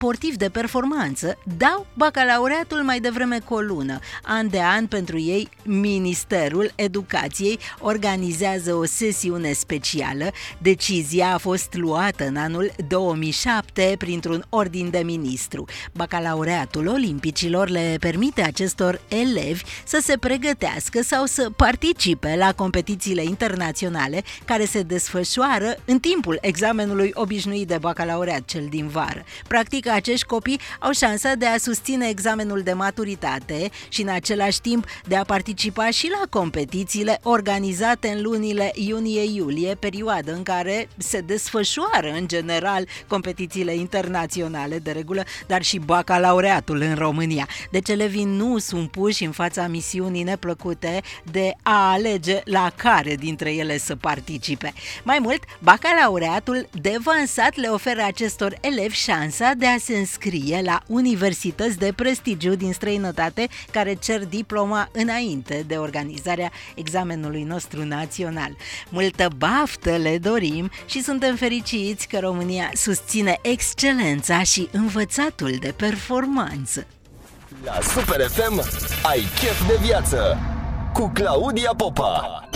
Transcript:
sportivi de performanță dau bacalaureatul mai devreme cu o lună. An de an, pentru ei, Ministerul Educației organizează o sesiune specială. Decizia a fost luată în anul 2007 printr-un ordin de ministru. Bacalaureatul olimpicilor le permite acestor elevi să se pregătească sau să participe la competițiile internaționale care se desfășoară în timpul examenului obișnuit de bacalaureat, cel din vară. Practic, acești copii au șansa de a susține examenul de maturitate și în același timp de a participa și la competițiile organizate în lunile iunie-iulie, perioadă în care se desfășoară în general competițiile internaționale de regulă, dar și bacalaureatul în România. Deci elevii nu sunt puși în fața misiunii neplăcute de a alege la care dintre ele să participe. Mai mult, bacalaureatul devansat le oferă acestor elevi șansa de a se înscrie la universități de prestigiu din străinătate care cer diploma înainte de organizarea examenului nostru național. Multă baftă le dorim și suntem fericiți că România susține excelența și învățatul de performanță. La Super FM ai chef de viață cu Claudia Popa.